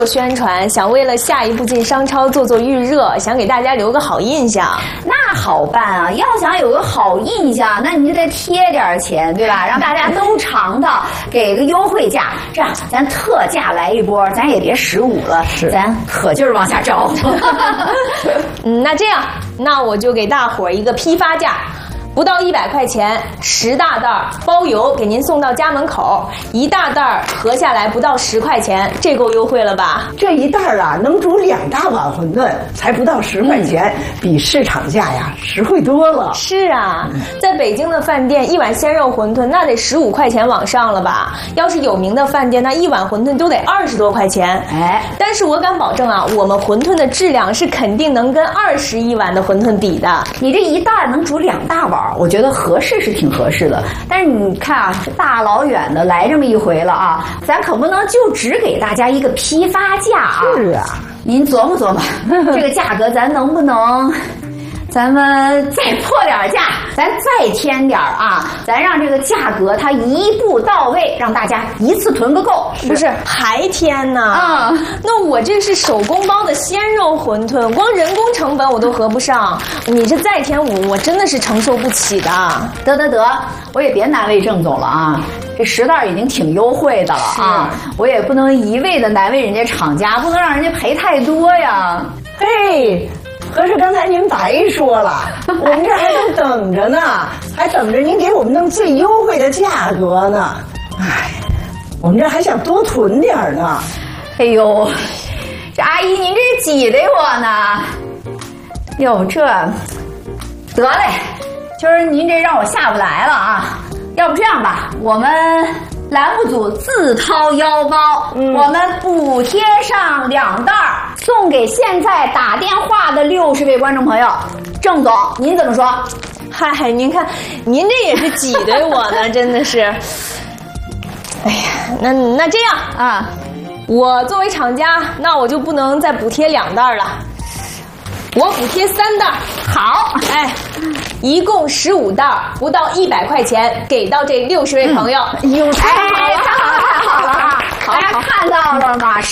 宣传，想为了下一步进商超做预热，想给大家留个好印象。 那好办啊，要想有个好印象，那你就得贴点钱，对吧？让大家都尝到，给个优惠价，这样咱特价来一波，咱也别15了，咱可劲儿往下招。 那这样，那我就给大伙儿一个批发价。不到100块钱，10大袋包邮，给您送到家门口。1大袋合下来不到10块钱，这够优惠了吧？ 这一袋啊，能煮2大碗馄饨，才不到10块钱，比市场价呀实惠多了。 是啊，在北京的饭店，一碗鲜肉馄饨那得15块钱往上了吧？要是有名的饭店，那一碗馄饨都得20多块钱。 哎， 但是我敢保证啊，我们馄饨的质量是肯定能跟21碗的馄饨比的。 你这一袋能煮2大碗。我觉得合适是挺合适的，但是你看啊，大老远的来这么一回了啊，咱可不能就只给大家一个批发价啊。 是啊， 您琢磨琢磨，这个价格咱能不能？咱们再破点价，咱再添点啊！咱让这个价格它一步到位，让大家一次囤个够。 不是还添呢？啊，那我这是手工包的鲜肉馄饨，光人工成本我都合不上。你这再添我真的是承受不起的。 得，我也别难为郑总了啊！这10袋已经挺优惠的了啊，我也不能一味的难为人家厂家，不能让人家赔太多呀。 嘿。可是刚才您白说了，我们这还都等着呢，还等着您给我们弄最优惠的价格呢。哎，我们这还想多囤点呢。 哎呦，这阿姨您这挤得我呢。哟，这得嘞，今儿您这让我下不来了啊。要不这样吧，我们栏目组自掏腰包，我们补贴上2袋，送给现在打电话的60位观众朋友。郑总，您怎么说？ 嗨，您看，您这也是挤兑我呢，真的是。哎呀，那这样啊，我作为厂家，那我就不能再补贴2袋了，我补贴3袋。好，哎。一共15袋，不到100块钱，给到这60位朋友。 太好了啊！大家看到了吗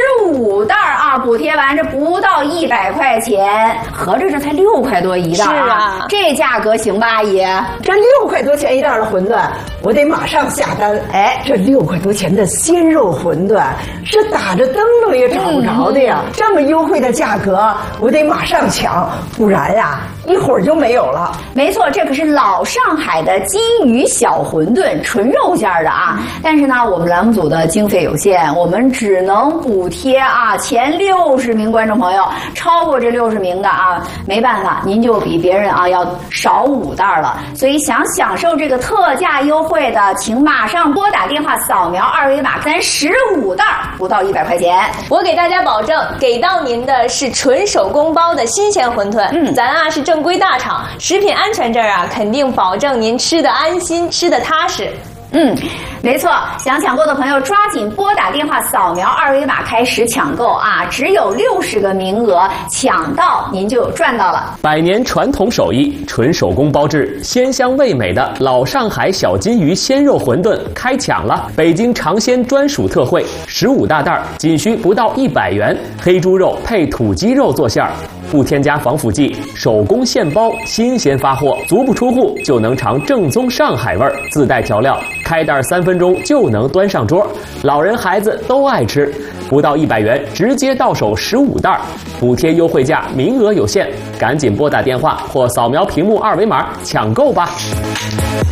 ？15袋啊，补贴完这不到100块钱，合着这才6块多一袋啊！ 是啊， 这价格行吧，阿姨？ 这6块多钱一袋的馄饨，我得马上下单。哎，这6块多钱的鲜肉馄饨是打着灯笼也找不着的呀！这么优惠的价格，我得马上抢，不然呀，一会儿就没有了。 没错，这可是老上海的金鱼小馄饨，纯肉馅的啊！但是呢，我们栏目组的经费有限，我们只能补贴啊前60名观众朋友，超过这60名的啊，没办法，您就比别人啊要少5袋了。所以想享受这个特价优惠的，请马上拨打电话扫描2维码，咱15袋不到100块钱。 我给大家保证，给到您的是纯手工包的新鲜馄饨。咱啊是正规大厂，食品安全这儿啊肯定保证您吃得安心，吃得踏实。 没错，想抢购的朋友抓紧拨打电话扫描2维码开始抢购啊！只有60个名额，抢到您就赚到了。 100年传统手艺，纯手工包制，鲜香味美的老上海小金鱼鲜肉馄饨开抢了！北京尝鲜专属特惠，15大袋，仅需不到100元，黑猪肉配土鸡肉做馅儿，不添加防腐剂，手工现包，新鲜发货，足不出户就能尝正宗上海味儿，自带调料，开袋3分钟就能端上桌，老人孩子都爱吃，不到100元直接到手15袋，补贴优惠价，名额有限，赶紧拨打电话或扫描屏幕2维码抢购吧。